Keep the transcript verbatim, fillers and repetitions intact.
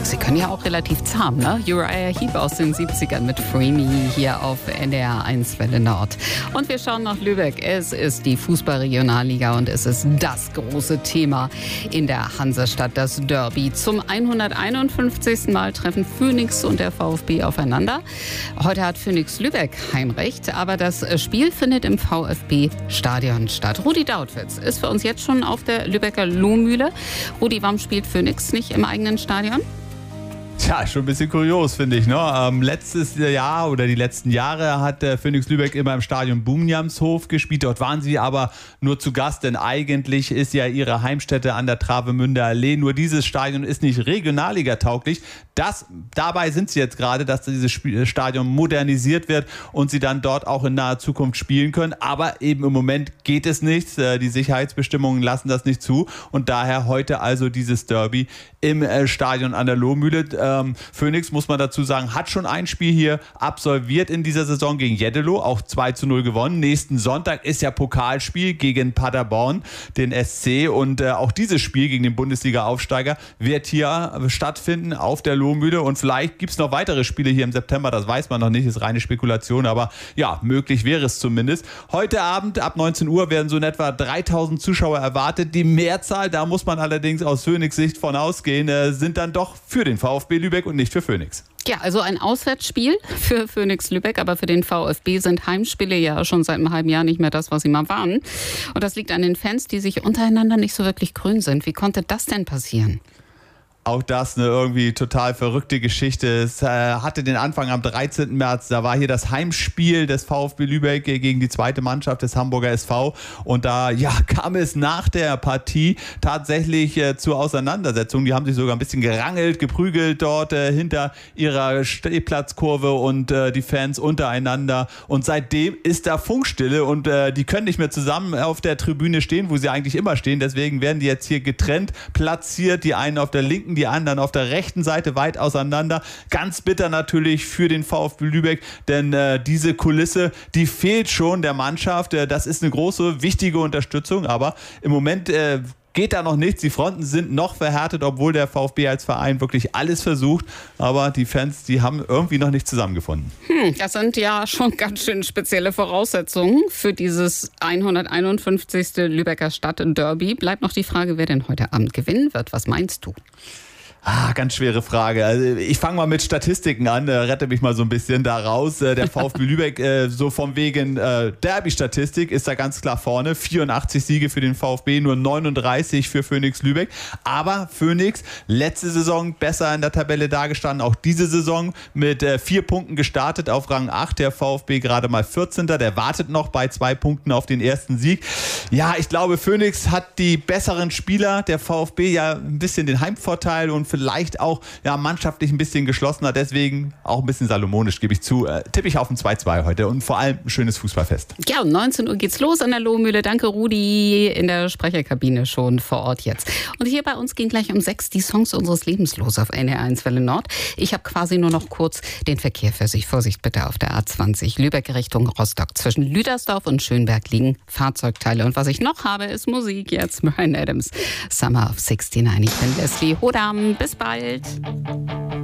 Sie können ja auch relativ zahm, ne? Uriah Heep aus den siebzigern mit Free Me hier auf N D R eins Welle Nord. Und wir schauen nach Lübeck. Es ist die Fußball-Regionalliga und es ist das große Thema in der Hansestadt, das Derby. Zum hunderteinundfünfzigsten Mal treffen Phönix und der VfB aufeinander. Heute hat Phönix Lübeck Heimrecht, aber das Spiel findet im VfB-Stadion statt. Rudi Dautwitz ist für uns jetzt schon auf der Lübecker Lohmühle. Rudi, warum spielt Phönix nicht im eigenen Stadion? Tja, schon ein bisschen kurios, finde ich. Ne? Ähm, letztes Jahr oder die letzten Jahre hat äh, Phönix Lübeck immer im Stadion Bumjamshof gespielt. Dort waren sie aber nur zu Gast, denn eigentlich ist ja ihre Heimstätte an der Travemünder Allee. Nur dieses Stadion ist nicht Regionalliga-tauglich. Das, dabei sind sie jetzt gerade, dass dieses Spiel, Stadion modernisiert wird und sie dann dort auch in naher Zukunft spielen können. Aber eben im Moment geht es nicht. Äh, die Sicherheitsbestimmungen lassen das nicht zu. Und daher heute also dieses Derby im äh, Stadion an der Lohmühle. Ähm, Phönix, muss man dazu sagen, hat schon ein Spiel hier absolviert in dieser Saison gegen Jeddelo, auch zwei zu null gewonnen. Nächsten Sonntag ist ja Pokalspiel gegen Paderborn, den S C. Und äh, auch dieses Spiel gegen den Bundesliga-Aufsteiger wird hier stattfinden auf der Lohmühle. Und vielleicht gibt es noch weitere Spiele hier im September, das weiß man noch nicht, ist reine Spekulation. Aber ja, möglich wäre es zumindest. Heute Abend ab neunzehn Uhr werden so in etwa dreitausend Zuschauer erwartet. Die Mehrzahl, da muss man allerdings aus Phönix Sicht von ausgehen, äh, sind dann doch für den VfB Lübeck und nicht für Phönix. Ja, also ein Auswärtsspiel für Phönix Lübeck, aber für den VfB sind Heimspiele ja schon seit einem halben Jahr nicht mehr das, was sie mal waren. Und das liegt an den Fans, die sich untereinander nicht so wirklich grün sind. Wie konnte das denn passieren? Auch das eine irgendwie total verrückte Geschichte. Es äh, hatte den Anfang am dreizehnten März. Da war hier das Heimspiel des VfB Lübeck gegen die zweite Mannschaft des Hamburger S V. Und da ja, kam es nach der Partie tatsächlich äh, zur Auseinandersetzung. Die haben sich sogar ein bisschen gerangelt, geprügelt dort äh, hinter ihrer Stehplatzkurve und äh, die Fans untereinander. Und seitdem ist da Funkstille und äh, die können nicht mehr zusammen auf der Tribüne stehen, wo sie eigentlich immer stehen. Deswegen werden die jetzt hier getrennt platziert. Die einen auf der linken, die anderen auf der rechten Seite weit auseinander. Ganz bitter natürlich für den VfB Lübeck, denn äh, diese Kulisse, die fehlt schon der Mannschaft. Äh, das ist eine große, wichtige Unterstützung, aber im Moment äh, geht da noch nichts. Die Fronten sind noch verhärtet, obwohl der VfB als Verein wirklich alles versucht. Aber die Fans, die haben irgendwie noch nicht zusammengefunden. Hm, das sind ja schon ganz schön spezielle Voraussetzungen für dieses hunderteinundfünfzigste Lübecker Stadtderby. Bleibt noch die Frage, wer denn heute Abend gewinnen wird. Was meinst du? Ah, ganz schwere Frage. Also ich fange mal mit Statistiken an, äh, rette mich mal so ein bisschen da raus. Äh, der VfB Lübeck, äh, so vom wegen äh, Derby-Statistik, ist da ganz klar vorne. vierundachtzig Siege für den VfB, nur neununddreißig für Phönix Lübeck. Aber Phönix, letzte Saison besser in der Tabelle dargestanden, auch diese Saison mit äh, vier Punkten gestartet auf Rang acht. Der VfB gerade mal vierzehnter. Der wartet noch bei zwei Punkten auf den ersten Sieg. Ja, ich glaube, Phönix hat die besseren Spieler. Der VfB ja ein bisschen den Heimvorteil und vielleicht auch ja, mannschaftlich ein bisschen geschlossener, deswegen auch ein bisschen salomonisch, gebe ich zu. Äh, tippe ich auf ein zwei zwei heute und vor allem ein schönes Fußballfest. Ja, um neunzehn Uhr geht's los an der Lohmühle. Danke, Rudi, in der Sprecherkabine schon vor Ort jetzt. Und hier bei uns gehen gleich um sechs die Songs unseres Lebens los auf N D R eins Welle Nord. Ich habe quasi nur noch kurz den Verkehr für sich. Vorsicht bitte auf der A zwanzig, Lübeck Richtung Rostock. Zwischen Lüdersdorf und Schönberg liegen Fahrzeugteile. Und was ich noch habe, ist Musik. Jetzt Bryan Adams, Summer of sixty-nine. Ich bin Leslie Hodam. Bis bald.